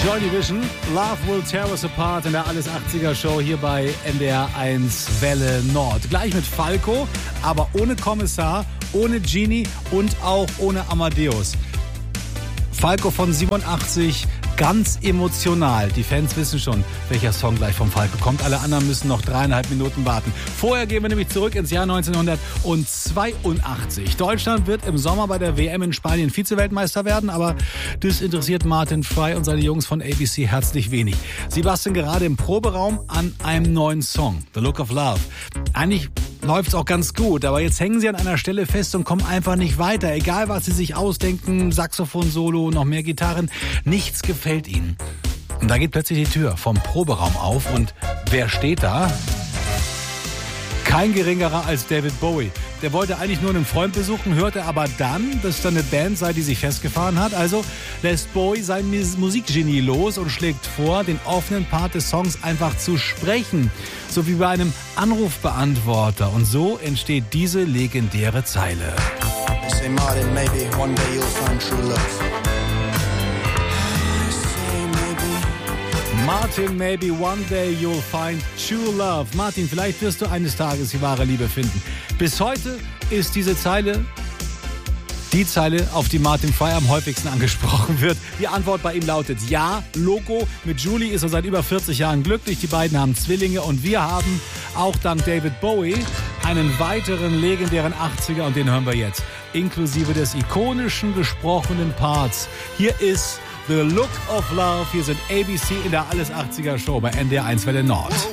Joy Division, Love Will Tear Us Apart in der Alles 80er Show hier bei NDR 1 Welle Nord. Gleich mit Falco, aber ohne Kommissar, ohne Genie und auch ohne Amadeus. Falco von 87, ganz emotional. Die Fans wissen schon, welcher Song gleich vom Falco kommt. Alle anderen müssen noch 3,5 Minuten warten. Vorher gehen wir nämlich zurück ins Jahr 1982. Deutschland wird im Sommer bei der WM in Spanien Vize-Weltmeister werden, aber das interessiert Martin Fry und seine Jungs von ABC herzlich wenig. Sie basteln gerade im Proberaum an einem neuen Song, The Look of Love. Eigentlich läuft's auch ganz gut, aber jetzt hängen sie an einer Stelle fest und kommen einfach nicht weiter. Egal, was sie sich ausdenken, Saxophon-Solo, noch mehr Gitarren, nichts gefällt ihnen. Und da geht plötzlich die Tür vom Proberaum auf und wer steht da? Kein geringerer als David Bowie. Der wollte eigentlich nur einen Freund besuchen, hörte aber dann, dass da eine Band sei, die sich festgefahren hat. Also lässt Bowie sein Musikgenie los und schlägt vor, den offenen Part des Songs einfach zu sprechen. So wie bei einem Anrufbeantworter. Und so entsteht diese legendäre Zeile. They say, Martin, maybe one day you'll find true love. Martin, maybe one day you'll find true love. Martin, vielleicht wirst du eines Tages die wahre Liebe finden. Bis heute ist diese Zeile die Zeile, auf die Martin Fry am häufigsten angesprochen wird. Die Antwort bei ihm lautet ja, Loco. Mit Julie ist er seit über 40 Jahren glücklich. Die beiden haben Zwillinge und wir haben auch dank David Bowie einen weiteren legendären 80er und den hören wir jetzt. Inklusive des ikonischen gesprochenen Parts. Hier ist The Look of Love. Hier sind ABC in der Alles 80er Show bei NDR 1 Welle Nord.